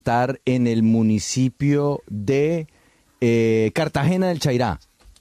estar en el municipio de Cartagena del Chairá.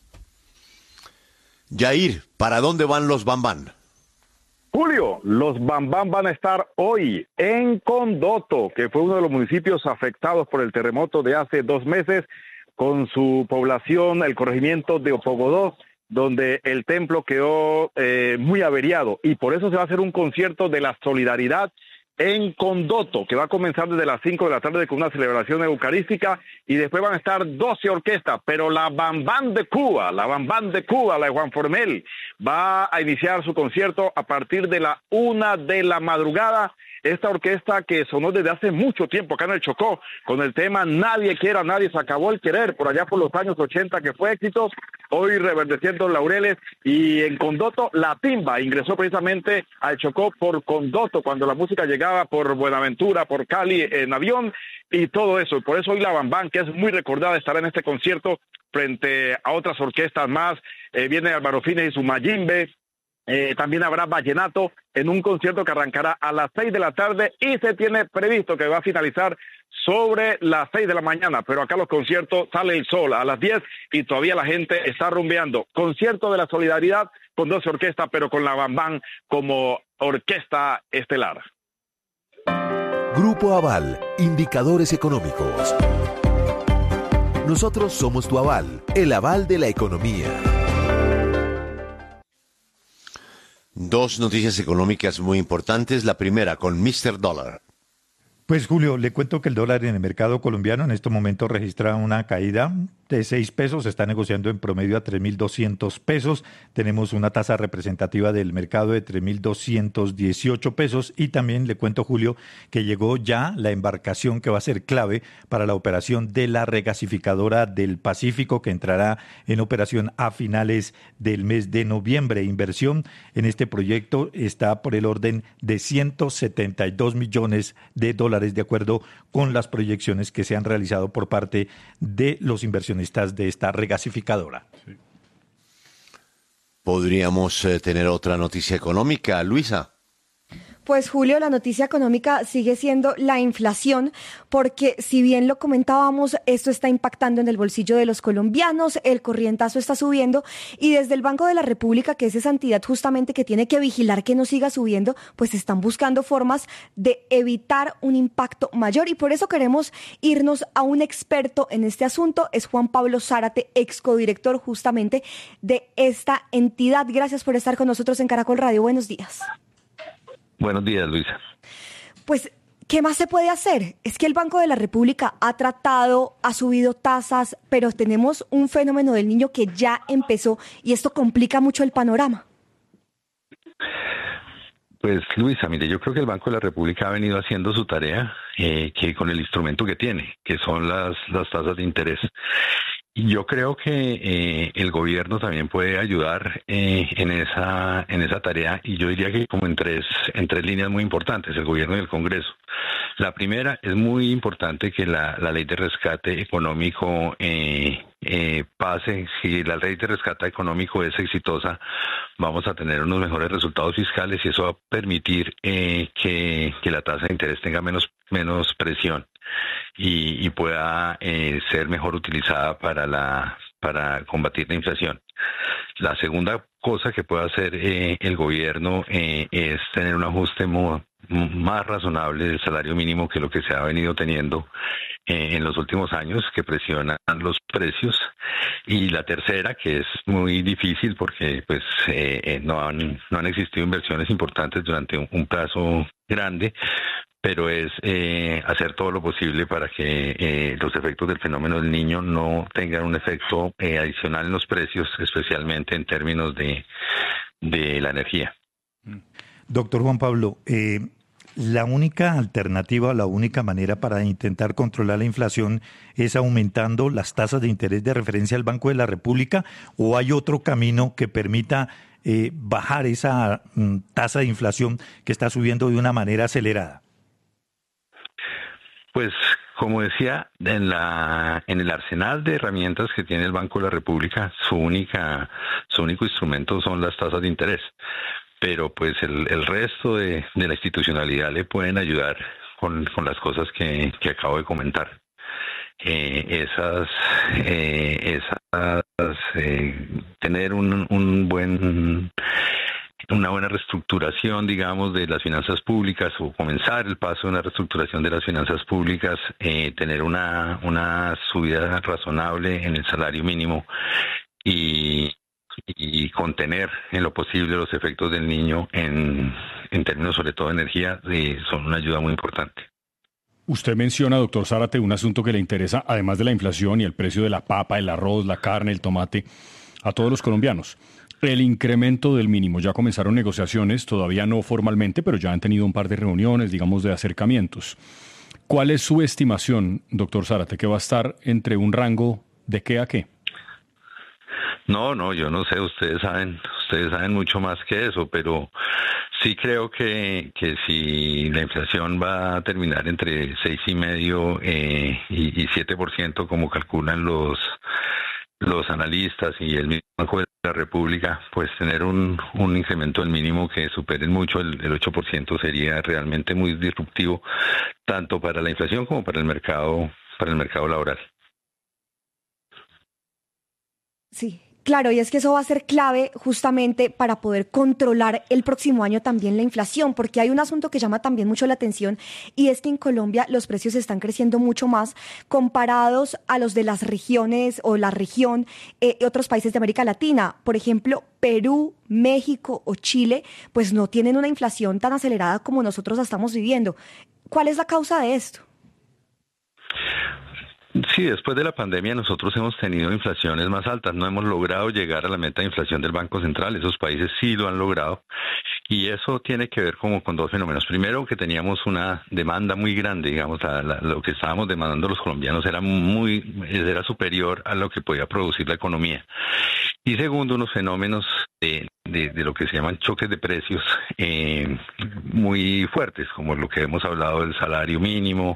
Yair, ¿para dónde van los Bambán? Julio, los Bambán van a estar hoy en Condoto, que fue uno de los municipios afectados por el terremoto de hace 2 meses, con su población, el corregimiento de Opogodó, donde el templo quedó muy averiado, y por eso se va a hacer un concierto de la solidaridad en Condoto, que va a comenzar desde las 5 de la tarde con una celebración eucarística, y después van a estar 12 orquestas, pero la Bambán de Cuba, la de Juan Formel, va a iniciar su concierto a partir de la 1 de la madrugada. Esta orquesta que sonó desde hace mucho tiempo acá en el Chocó, con el tema Nadie quiere a nadie, se acabó el querer, por allá por los años 80, que fue éxito, hoy reverdeciendo laureles. Y en Condoto, la timba ingresó precisamente al Chocó por Condoto, cuando la música llegaba por Buenaventura, por Cali, en avión, y todo eso. Y por eso hoy la Bambán, que es muy recordada, estará en este concierto frente a otras orquestas más. Viene Álvaro Fines y su Mayimbe. También habrá vallenato en un concierto que arrancará a las 6 de la tarde y se tiene previsto que va a finalizar sobre las 6 de la mañana, pero acá los conciertos sale el sol a las 10 y todavía la gente está rumbeando. Concierto de la solidaridad con 12 orquestas, pero con la Bambán como orquesta estelar. Grupo Aval, indicadores económicos. Nosotros somos tu aval, el aval de la economía. 2 noticias económicas muy importantes. La primera con Mr. Dollar. Pues Julio, le cuento que el dólar en el mercado colombiano en estos momentos registra una caída de 6 pesos, se está negociando en promedio a 3.200 pesos, tenemos una tasa representativa del mercado de 3.218 pesos y también le cuento, Julio, que llegó ya la embarcación que va a ser clave para la operación de la regasificadora del Pacífico, que entrará en operación a finales del mes de noviembre. Inversión en este proyecto está por el orden de 172 millones de dólares, de acuerdo con las proyecciones que se han realizado por parte de los inversionistas de esta regasificadora. Sí. Podríamos tener otra noticia económica, Luisa. Pues Julio, la noticia económica sigue siendo la inflación, porque si bien lo comentábamos, esto está impactando en el bolsillo de los colombianos, el corrientazo está subiendo y desde el Banco de la República, que es esa entidad justamente que tiene que vigilar que no siga subiendo, pues están buscando formas de evitar un impacto mayor y por eso queremos irnos a un experto en este asunto, es Juan Pablo Zárate, ex codirector justamente de esta entidad. Gracias por estar con nosotros en Caracol Radio. Buenos días. Buenos días, Luisa. Pues, ¿qué más se puede hacer? Es que el Banco de la República ha tratado, ha subido tasas, pero tenemos un fenómeno del niño que ya empezó y esto complica mucho el panorama. Pues, Luisa, mire, yo creo que el Banco de la República ha venido haciendo su tarea que con el instrumento que tiene, que son las tasas de interés. Y yo creo que el gobierno también puede ayudar en esa tarea, y yo diría que como en tres líneas muy importantes, el gobierno y el Congreso. La primera, es muy importante que la ley de rescate económico pase. Si la ley de rescate económico es exitosa, vamos a tener unos mejores resultados fiscales y eso va a permitir que la tasa de interés tenga menos presión y pueda ser mejor utilizada para combatir la inflación. La segunda cosa que puede hacer el gobierno es tener un ajuste más razonable del salario mínimo que lo que se ha venido teniendo en los últimos años, que presionan los precios. Y la tercera, que es muy difícil porque pues no han existido inversiones importantes durante un plazo grande, pero es hacer todo lo posible para que los efectos del fenómeno del niño no tengan un efecto adicional en los precios, especialmente en términos de la energía. Doctor Juan Pablo, la única alternativa, la única manera para intentar controlar la inflación es aumentando las tasas de interés de referencia del Banco de la República, ¿o hay otro camino que permita bajar esa tasa de inflación que está subiendo de una manera acelerada? Pues, como decía, en el arsenal de herramientas que tiene el Banco de la República, su único instrumento son las tasas de interés. Pero pues el resto de la institucionalidad le pueden ayudar con las cosas que acabo de comentar. Tener una buena reestructuración, digamos, de las finanzas públicas, o comenzar el paso de una reestructuración de las finanzas públicas, tener una subida razonable en el salario mínimo y contener en lo posible los efectos del niño en términos sobre todo de energía, son una ayuda muy importante. Usted menciona, doctor Zárate, un asunto que le interesa, además de la inflación y el precio de la papa, el arroz, la carne, el tomate, a todos los colombianos. El incremento del mínimo. Ya comenzaron negociaciones, todavía no formalmente, pero ya han tenido un par de reuniones, digamos, de acercamientos. ¿Cuál es su estimación, doctor Zárate, que va a estar entre un rango de qué a qué? No, yo no sé, ustedes saben mucho más que eso, pero sí creo que si la inflación va a terminar entre 6,5% y 7%, como calculan los analistas y el mismo Banco de la República, pues tener un incremento del mínimo que supere mucho el 8% sería realmente muy disruptivo, tanto para la inflación como para el mercado laboral. Sí. Claro, y es que eso va a ser clave justamente para poder controlar el próximo año también la inflación, porque hay un asunto que llama también mucho la atención, y es que en Colombia los precios están creciendo mucho más comparados a los de las regiones o la región otros países de América Latina. Por ejemplo, Perú, México o Chile, pues no tienen una inflación tan acelerada como nosotros estamos viviendo. ¿Cuál es la causa de esto? Sí, después de la pandemia nosotros hemos tenido inflaciones más altas, no hemos logrado llegar a la meta de inflación del Banco Central, esos países sí lo han logrado, y eso tiene que ver como con dos fenómenos. Primero, que teníamos una demanda muy grande, digamos, lo que estábamos demandando los colombianos era superior a lo que podía producir la economía. Y segundo, unos fenómenos de lo que se llaman choques de precios muy fuertes, como lo que hemos hablado del salario mínimo,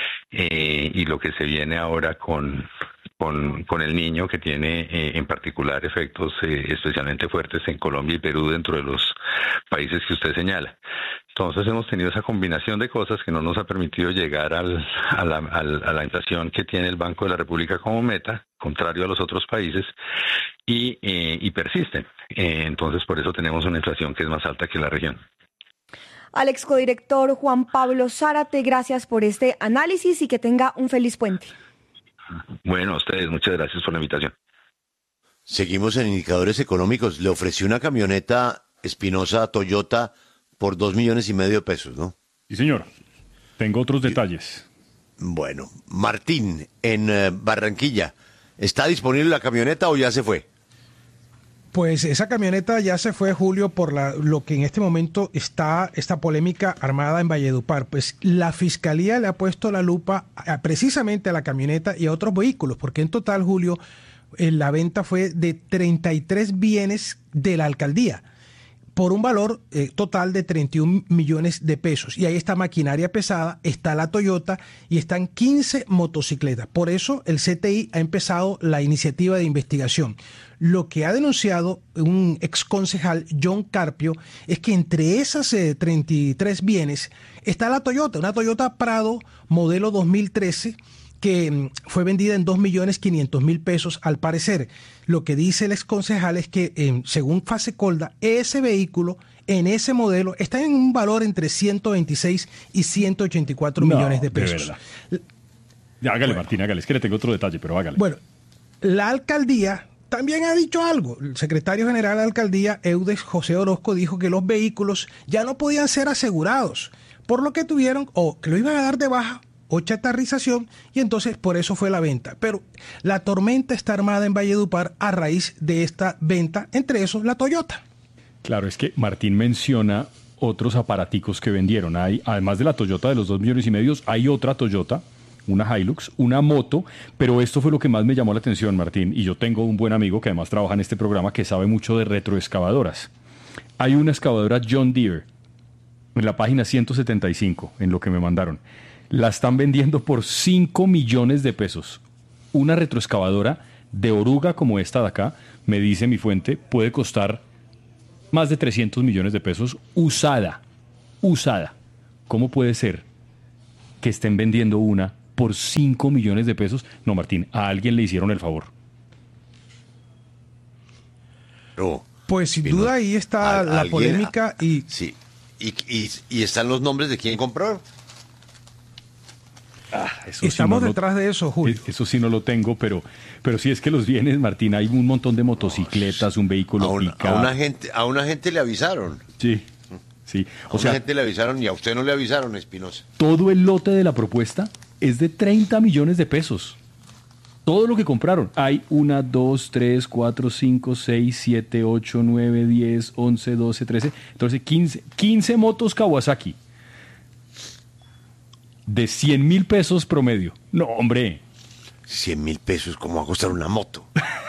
y lo que se viene ahora con el niño, que tiene en particular efectos especialmente fuertes en Colombia y Perú, dentro de los países que usted señala. Entonces hemos tenido esa combinación de cosas que no nos ha permitido llegar a la inflación que tiene el Banco de la República como meta, contrario a los otros países, y persisten. Entonces por eso tenemos una inflación que es más alta que la región. Al excodirector Juan Pablo Zárate, gracias por este análisis y que tenga un feliz puente. Bueno, a ustedes, muchas gracias por la invitación. Seguimos en indicadores económicos. Le ofreció una camioneta Espinosa Toyota por 2,5 millones de pesos, ¿no? Sí, señor. Tengo otros detalles. Bueno, Martín, en Barranquilla, ¿está disponible la camioneta o ya se fue? Pues esa camioneta ya se fue, Julio, por lo que en este momento está esta polémica armada en Valledupar. Pues la Fiscalía le ha puesto la lupa precisamente a la camioneta y a otros vehículos, porque en total, Julio, la venta fue de 33 bienes de la alcaldía, por un valor total de 31 millones de pesos. Y ahí está maquinaria pesada, está la Toyota y están 15 motocicletas. Por eso el CTI ha empezado la iniciativa de investigación. Lo que ha denunciado un exconcejal, John Carpio, es que entre esas 33 bienes está la Toyota, una Toyota Prado modelo 2013, que fue vendida en 2.500.000 pesos al parecer. Lo que dice el exconcejal es que, según Fasecolda, ese vehículo en ese modelo está en un valor entre 126 y 184 millones de pesos. Hágale, Martín, hágale. Es que le tengo otro detalle, pero hágale. Bueno, la alcaldía también ha dicho algo. El secretario general de la alcaldía, Eudes José Orozco, dijo que los vehículos ya no podían ser asegurados, por lo que tuvieron, o que lo iban a dar de baja, o chatarrización, y entonces por eso fue la venta. Pero la tormenta está armada en Valledupar a raíz de esta venta, entre esos la Toyota. Claro, es que Martín menciona otros aparaticos que vendieron. Además de la Toyota de los 2,5 millones, hay otra Toyota, una Hilux, una moto, pero esto fue lo que más me llamó la atención, Martín, y yo tengo un buen amigo que además trabaja en este programa que sabe mucho de retroexcavadoras. Hay una excavadora John Deere en la página 175, en lo que me mandaron. La están vendiendo por 5 millones de pesos. Una retroexcavadora de oruga como esta de acá, me dice mi fuente, puede costar más de 300 millones de pesos usada. ¿Cómo puede ser que estén vendiendo una por 5 millones de pesos. No, Martín, a alguien le hicieron el favor. No. Pues sin duda ahí está la polémica y... Sí, y están los nombres de quién compró. Estamos detrás de eso, Julio. Eso sí no lo tengo, pero sí es que los bienes, Martín, hay un montón de motocicletas, un vehículo a una gente le avisaron. Sí. A una gente le avisaron y a usted no le avisaron, Espinosa. Todo el lote de la propuesta es de 30 millones de pesos. Todo lo que compraron. Hay 1, 2, 3, 4, 5, 6, 7, 8, 9, 10, 11, 12, 13, 14, 15 motos Kawasaki. De 100,000 pesos promedio. No, hombre. 100,000 pesos, ¿cómo va a costar una moto?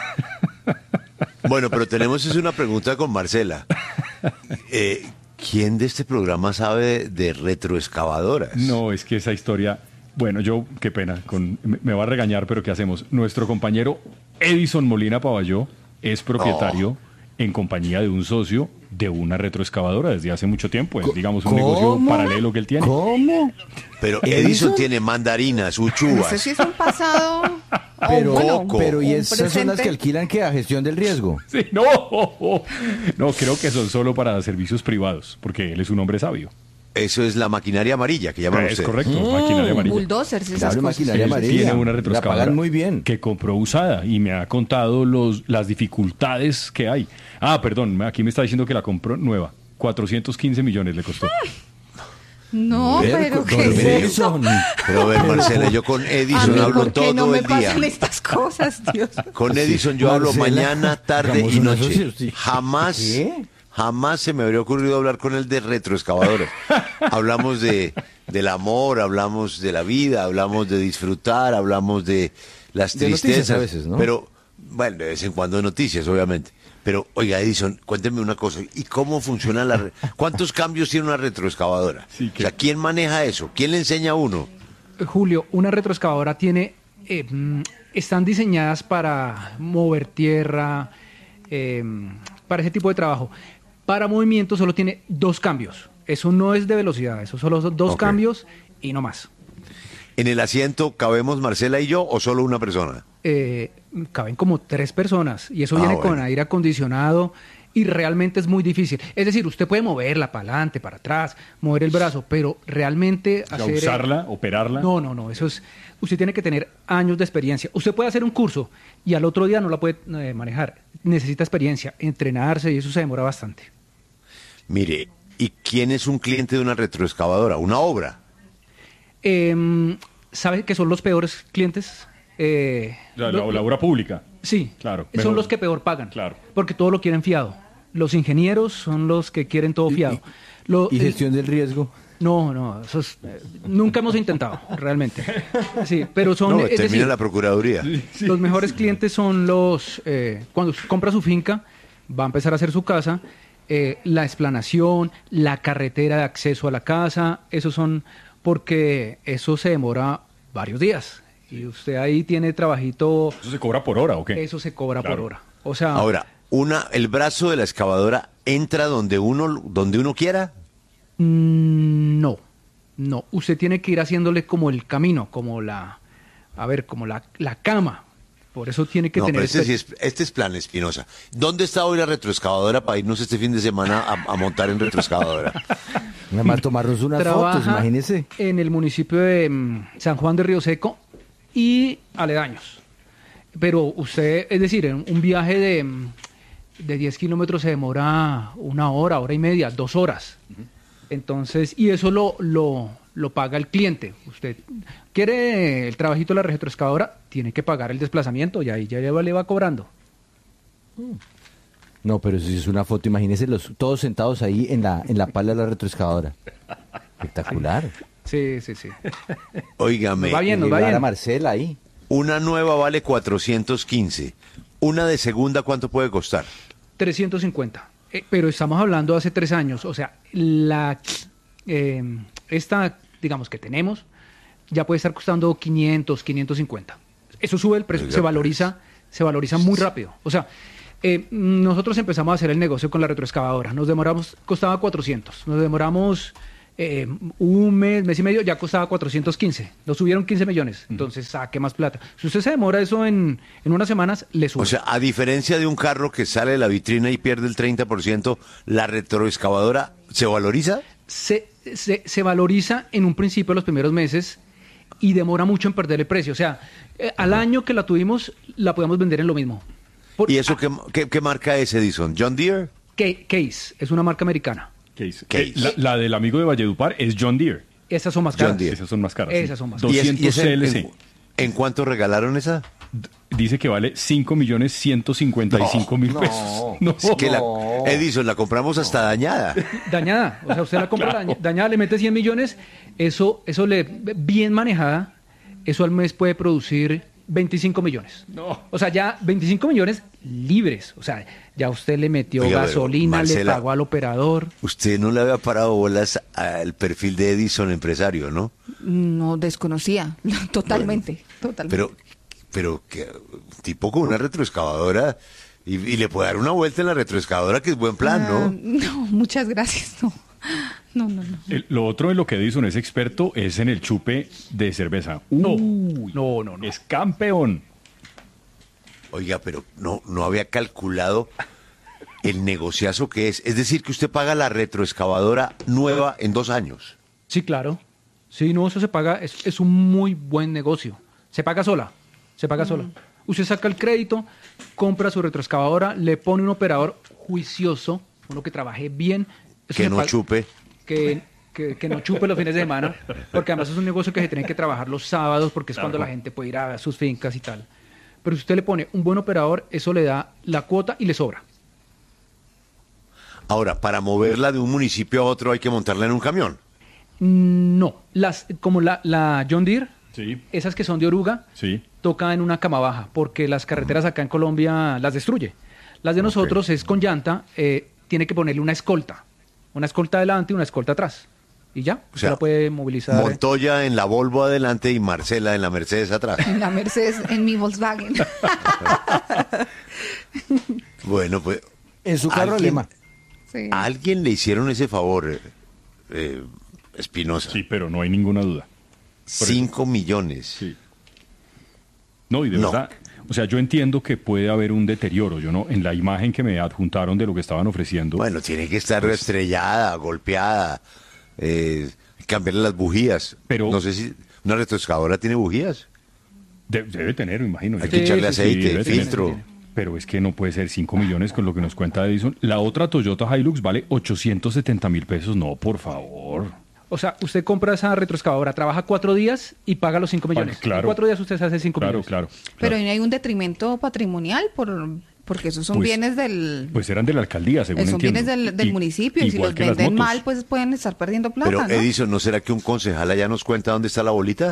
Bueno, pero tenemos una pregunta con Marcela. ¿Quién de este programa sabe de retroexcavadoras? No, es que esa historia... Bueno, qué pena, me va a regañar, pero ¿qué hacemos? Nuestro compañero Edison Molina Pavalló es propietario en compañía de un socio de una retroexcavadora desde hace mucho tiempo. Es, digamos, un negocio paralelo que él tiene. ¿Cómo? Pero Edison tiene mandarinas, uchuvas. No sé si es un pasado pero ¿y esas son las que alquilan que a gestión del riesgo? Sí, no, creo que son solo para servicios privados, porque él es un hombre sabio. Eso es la maquinaria amarilla que llaman ustedes. Es correcto, maquinaria amarilla. Bulldozers, esas Claro, cosas. maquinaria amarilla. Tiene una retroexcavadora, la pagan muy bien, que compró usada y me ha contado las dificultades que hay. Perdón, aquí me está diciendo que la compró nueva. 415 millones le costó. No, pero ¿qué es eso? Pero a ver, Marcela, yo con Edison hablo todo no me el día. pasan estas cosas, Dios. Con Edison yo hablo mañana, tarde y noche. Jamás se me habría ocurrido hablar con él de retroexcavadoras. Hablamos del amor, hablamos de la vida, hablamos de disfrutar, hablamos de las tristezas. A veces, ¿no? Pero, bueno, de vez en cuando de noticias, obviamente. Pero, oiga, Edison, cuénteme una cosa. ¿Y cómo funciona cuántos cambios tiene una retroexcavadora? Sí, O sea, ¿quién maneja eso? ¿Quién le enseña a uno? Julio, una retroexcavadora tiene... están diseñadas para mover tierra, para ese tipo de trabajo. Para movimiento solo tiene 2 cambios. Eso no es de velocidad, eso solo son 2 cambios y no más. ¿En el asiento cabemos Marcela y yo o solo una persona? Caben como 3 personas y eso viene con aire acondicionado y realmente es muy difícil. Es decir, usted puede moverla para adelante, para atrás, mover el brazo, pero realmente usarla, operarla. No, eso es... Usted tiene que tener años de experiencia. Usted puede hacer un curso y al otro día no la puede manejar. Necesita experiencia, entrenarse y eso se demora bastante. Mire, ¿y quién es un cliente de una retroexcavadora? ¿Una obra? ¿Sabe que son los peores clientes? La obra pública. Sí, claro. Son los que peor pagan. Claro. Porque todo lo quieren fiado. Los ingenieros son los que quieren todo fiado. ¿Y gestión del riesgo? No, eso es, nunca hemos intentado, realmente. Sí, pero son... No, termina la Procuraduría. Sí. Los mejores clientes son los... cuando compra su finca, va a empezar a hacer su casa, la explanación, la carretera de acceso a la casa, esos son... Porque eso se demora varios días. Y usted ahí tiene trabajito... ¿Eso se cobra por hora o qué? Eso se cobra por hora. O sea... Ahora, ¿el brazo de la excavadora entra donde uno quiera? No. Usted tiene que ir haciéndole como el camino, como la cama. Por eso tiene que tener... Pero este es plan, Espinosa. ¿Dónde está hoy la retroexcavadora para irnos este fin de semana a montar en retroexcavadora? Nada más tomarnos unas fotos, imagínese. En el municipio de San Juan de Río Seco y aledaños. Pero usted, es decir, en un viaje de 10 kilómetros se demora 1 hora, hora y media, 2 horas. Entonces, y eso lo paga el cliente. Usted quiere el trabajito de la retroexcavadora, tiene que pagar el desplazamiento y ahí ya le va cobrando. No, pero si es una foto, imagínese todos sentados ahí en la pala de la retroexcavadora. Espectacular. Sí. Óigame. Nos va bien. A Marcela ahí. Una nueva vale 415. Una de segunda, ¿cuánto puede costar? 350. Pero estamos hablando de hace 3 años. O sea, esta, digamos, que tenemos, ya puede estar costando 500, 550. Eso sube el precio, se valoriza muy rápido. O sea, nosotros empezamos a hacer el negocio con la retroexcavadora. Costaba 400. Nos demoramos un mes y medio ya costaba 415. Lo subieron 15 millones. Entonces saque más plata. Si usted se demora eso en unas semanas, le sube. O sea, a diferencia de un carro que sale de la vitrina y pierde el 30%, ¿la retroexcavadora se valoriza? Se valoriza en un principio los primeros meses y demora mucho en perder el precio. O sea, al año que la tuvimos, la podemos vender en lo mismo. ¿Y eso qué marca es, Edison? ¿John Deere? Case, es una marca americana. Case. La del amigo de Valledupar es John Deere. Esas son más caras. Esas son más caras. Esas son más caras. 200 CLC. ¿En cuánto regalaron esa? Dice que vale 5.155.000 pesos. No. Es que Edison, la compramos hasta dañada. Dañada. O sea, usted la compra dañada, le mete 100 millones. Eso bien manejada, eso al mes puede producir 25 millones. No. O sea, ya 25 millones libres. O sea, ya usted le metió gasolina, Marcela, le pagó al operador. Usted no le había parado bolas al perfil de Edison empresario, ¿no? No, desconocía. Totalmente. Pero que tipo con una retroexcavadora y le puede dar una vuelta en la retroexcavadora, que es buen plan, ¿no? No, muchas gracias, no. Lo otro en lo que Edison es experto es en el chupe de cerveza. No. Es campeón. Oiga, pero no había calculado el negociazo que es. Es decir, que usted paga la retroexcavadora nueva en 2 años. Sí, claro. Sí, no, eso se paga, es un muy buen negocio. Se paga sola. Usted saca el crédito, compra su retroexcavadora, le pone un operador juicioso, uno que trabaje bien. Que no chupe. Que no chupe los fines de semana, porque además es un negocio que se tiene que trabajar los sábados, porque es cuando la gente puede ir a sus fincas y tal. Pero si usted le pone un buen operador, eso le da la cuota y le sobra. Ahora, para moverla de un municipio a otro hay que montarla en un camión. No, como la John Deere, sí, esas que son de oruga, sí, toca en una cama baja, porque las carreteras acá en Colombia las destruye. Las de nosotros es con llanta, tiene que ponerle una escolta adelante y una escolta atrás. Y ya, o sea, la puede movilizar. Montoya en la Volvo adelante y Marcela en la Mercedes atrás. En la Mercedes, en mi Volkswagen. Bueno, pues... En su carro alemán. Sí. ¿A alguien le hicieron ese favor, Espinosa? Sí, pero no hay ninguna duda. 5 millones. Sí. No, y de verdad... O sea, yo entiendo que puede haber un deterioro, en la imagen que me adjuntaron de lo que estaban ofreciendo. Bueno, tiene que estar estrellada, golpeada, cambiarle las bujías. Pero no sé si una retroexcavadora tiene bujías. Debe tener, me imagino. Hay que echarle aceite, filtro. Pero es que no puede ser 5 millones con lo que nos cuenta Edison. La otra Toyota Hilux vale 870.000 pesos. No, por favor. O sea, usted compra esa retroexcavadora, trabaja 4 días y paga los 5 millones. Claro. En 4 días usted se hace 5 millones. Claro. Pero ¿no hay un detrimento patrimonial porque esos son bienes del... Pues eran de la alcaldía, según entiendo. Son bienes del municipio y si los venden mal, pues pueden estar perdiendo plata, Pero, ¿no? Edison, ¿no será que un concejal allá nos cuenta dónde está la bolita?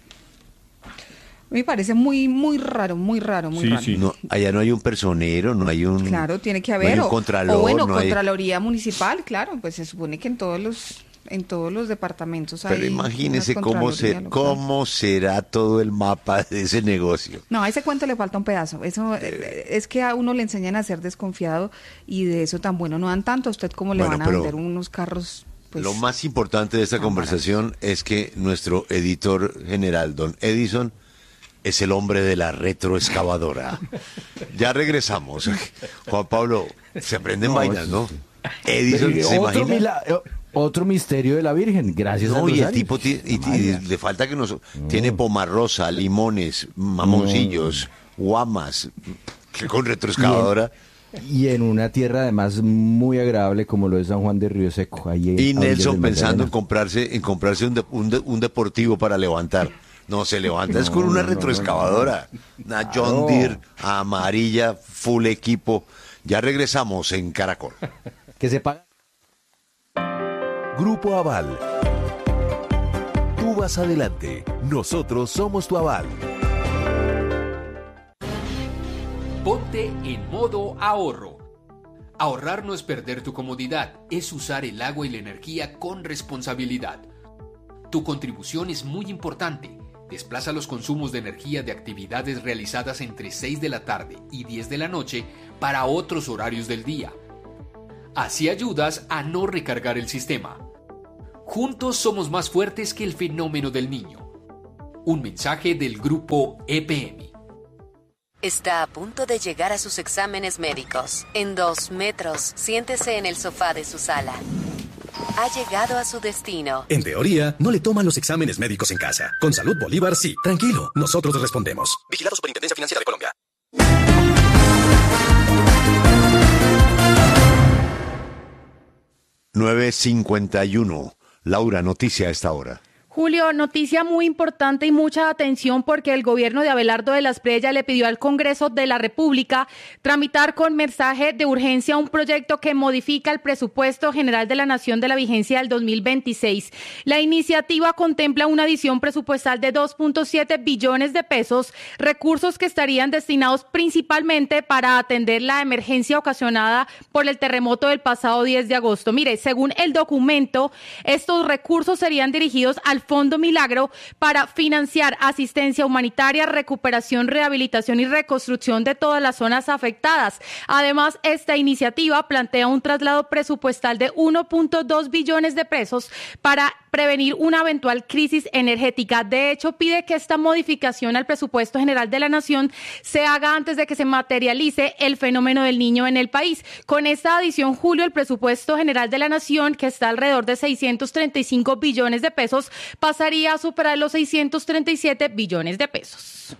Me parece muy raro. Sí. No, allá no hay un personero, no hay un... Claro, tiene que haber. No hay un contralor, o bueno, no hay... Contraloría Municipal, claro, pues se supone que en todos los departamentos hay... Pero imagínese cómo será todo el mapa de ese negocio. No, a ese cuento le falta un pedazo. Eso es que a uno le enseñan a ser desconfiado y de eso tan bueno no dan tanto. A usted cómo le van a vender unos carros... Pues, lo más importante de esta conversación es que nuestro editor general, don Edison, es el hombre de la retroexcavadora. Ya regresamos. Juan Pablo, se aprenden vainas, ¿no? Edison, ¿se imagina? Otro misterio de la Virgen, gracias a Dios. No, y el tipo le falta que tiene pomarrosa, limones, mamoncillos, guamas, que con retroexcavadora. Y en una tierra además muy agradable como lo es San Juan de Río Seco. Y Nelson pensando en comprarse un deportivo para levantar. No, se levanta, es con una retroexcavadora. Una John Deere amarilla, full equipo. Ya regresamos en Caracol. Que se paga. Grupo Aval. Tú vas adelante. Nosotros somos tu aval. Ponte en modo ahorro. Ahorrar no es perder tu comodidad, es usar el agua y la energía con responsabilidad. Tu contribución es muy importante. Desplaza los consumos de energía de actividades realizadas entre 6 de la tarde y 10 de la noche para otros horarios del día. Así ayudas a no recargar el sistema. Juntos somos más fuertes que el fenómeno del niño. Un mensaje del grupo EPM. Está a punto de llegar a sus exámenes médicos. En 2 metros, siéntese en el sofá de su sala. Ha llegado a su destino. En teoría, no le toman los exámenes médicos en casa. Con Salud Bolívar, sí. Tranquilo, nosotros respondemos. Vigilado Superintendencia Financiera de Colombia. ...9:51. Laura, noticia a esta hora. Julio, noticia muy importante y mucha atención porque el gobierno de Abelardo de la Espriella le pidió al Congreso de la República tramitar con mensaje de urgencia un proyecto que modifica el presupuesto general de la Nación de la vigencia del 2026. La iniciativa contempla una adición presupuestal de 2.7 billones de pesos, recursos que estarían destinados principalmente para atender la emergencia ocasionada por el terremoto del pasado 10 de agosto. Mire, según el documento, estos recursos serían dirigidos al Fondo Milagro para financiar asistencia humanitaria, recuperación, rehabilitación y reconstrucción de todas las zonas afectadas. Además, esta iniciativa plantea un traslado presupuestal de 1.2 billones de pesos para prevenir una eventual crisis energética. De hecho, pide que esta modificación al presupuesto general de la Nación se haga antes de que se materialice el fenómeno del niño en el país. Con esta adición, Julio, el presupuesto general de la Nación, que está alrededor de 635 billones de pesos, pasaría a superar los 637 billones de pesos.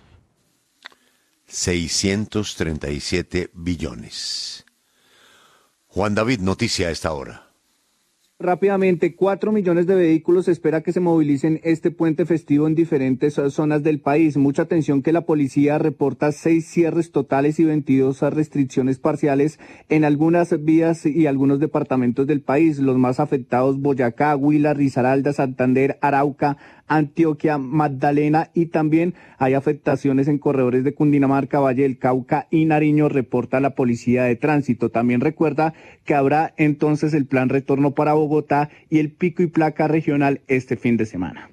637 billones. Juan David, noticia a esta hora. Rápidamente, 4 millones de vehículos se espera que se movilicen este puente festivo en diferentes zonas del país. Mucha atención que la policía reporta 6 cierres totales y 22 restricciones parciales en algunas vías y algunos departamentos del país. Los más afectados: Boyacá, Huila, Risaralda, Santander, Arauca, Antioquia, Magdalena, y también hay afectaciones en corredores de Cundinamarca, Valle del Cauca y Nariño, reporta la Policía de Tránsito. También recuerda que habrá entonces el plan retorno para Bogotá y el pico y placa regional este fin de semana.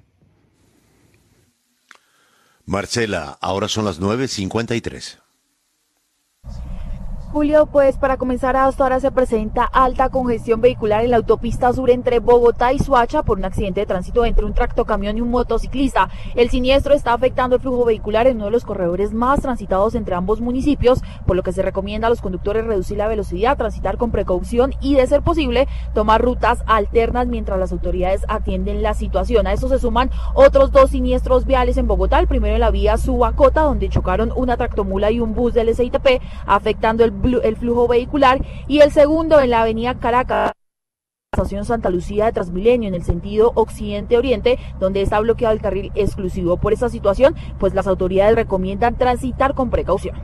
Marcela, ahora son las 9:53. Julio, pues para comenzar, hasta ahora se presenta alta congestión vehicular en la autopista sur entre Bogotá y Soacha por un accidente de tránsito entre un tractocamión y un motociclista. El siniestro está afectando el flujo vehicular en uno de los corredores más transitados entre ambos municipios, por lo que se recomienda a los conductores reducir la velocidad, transitar con precaución y, de ser posible, tomar rutas alternas mientras las autoridades atienden la situación. A esto se suman otros 2 siniestros viales en Bogotá, el primero en la vía Subacota, donde chocaron una tractomula y un bus del SITP, afectando el flujo vehicular, y el segundo en la avenida Caracas, estación Santa Lucía de Transmilenio, en el sentido occidente-oriente, donde está bloqueado el carril exclusivo. Por esta situación, pues las autoridades recomiendan transitar con precaución.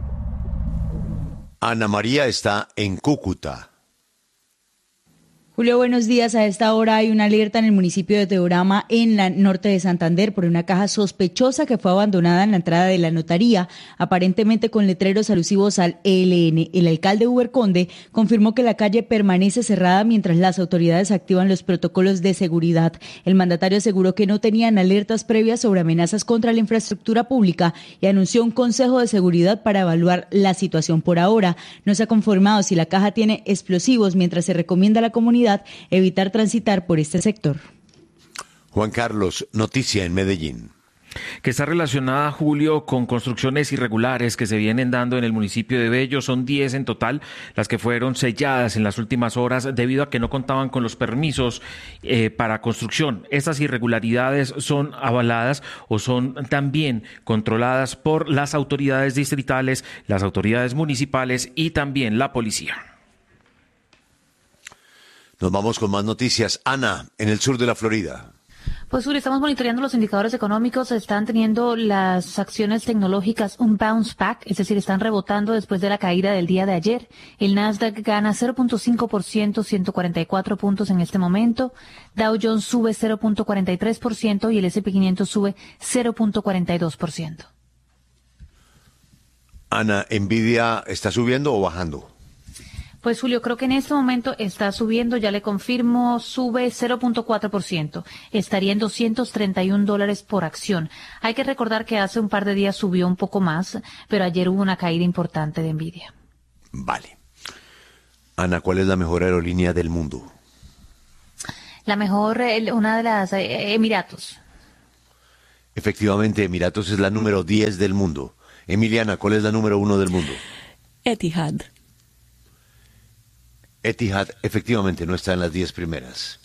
Ana María está en Cúcuta. Julio, buenos días. A esta hora hay una alerta en el municipio de Teorama, en la norte de Santander, por una caja sospechosa que fue abandonada en la entrada de la notaría, aparentemente con letreros alusivos al ELN. El alcalde Uber Conde confirmó que la calle permanece cerrada mientras las autoridades activan los protocolos de seguridad. El mandatario aseguró que no tenían alertas previas sobre amenazas contra la infraestructura pública y anunció un consejo de seguridad para evaluar la situación. Por ahora no se ha confirmado si la caja tiene explosivos, mientras se recomienda a la comunidad evitar transitar por este sector. Juan Carlos, noticia en Medellín. Que está relacionada, Julio, con construcciones irregulares que se vienen dando en el municipio de Bello. Son 10 en total las que fueron selladas en las últimas horas debido a que no contaban con los permisos para construcción. Estas irregularidades son avaladas o son también controladas por las autoridades distritales, las autoridades municipales y también la policía. Nos vamos con más noticias. Ana, en el sur de la Florida. Pues Julio, estamos monitoreando los indicadores económicos. Están teniendo las acciones tecnológicas un bounce back, es decir, están rebotando después de la caída del día de ayer. El Nasdaq gana 0.5%, 144 puntos en este momento. Dow Jones sube 0.43% y el S&P 500 sube 0.42%. Ana, ¿Nvidia está subiendo o bajando? Pues Julio, creo que en este momento está subiendo, ya le confirmo, sube 0.4%. Estaría en $231 por acción. Hay que recordar que hace un par de días subió un poco más, pero ayer hubo una caída importante de Nvidia. Vale. Ana, ¿cuál es la mejor aerolínea del mundo? La mejor, una de las Emiratos. Efectivamente, Emiratos es la número 10 del mundo. Emiliana, ¿cuál es la número 1 del mundo? Etihad. Etihad efectivamente no está en las 10 primeras.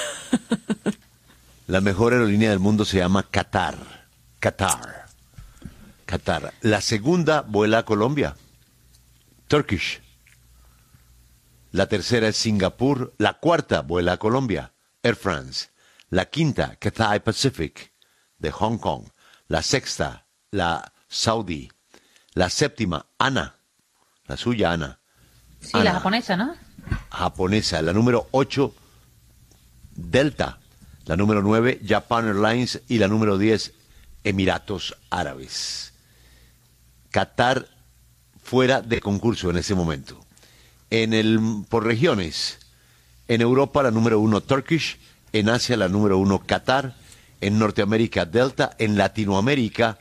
La mejor aerolínea del mundo se llama Qatar. Qatar. La segunda vuela a Colombia. Turkish. La tercera es Singapur. La cuarta vuela a Colombia. Air France. La quinta, Cathay Pacific, de Hong Kong. La sexta, la Saudi. La séptima, ANA. La suya, ANA. Sí, ANA. la japonesa, ¿no? Japonesa. La número 8, Delta. La número 9, Japan Airlines. Y la número 10, Emiratos Árabes. Qatar fuera de concurso en ese momento. Por regiones. En Europa la número 1, Turkish. En Asia la número 1, Qatar. En Norteamérica, Delta. En Latinoamérica,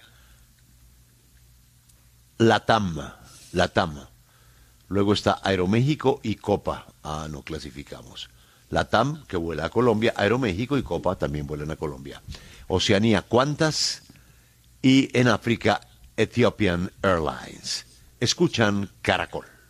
LATAM. Luego está Aeroméxico y Copa. No clasificamos. LATAM, que vuela a Colombia. Aeroméxico y Copa también vuelan a Colombia. Oceanía, Qantas. Y en África, Ethiopian Airlines. Escuchan Caracol.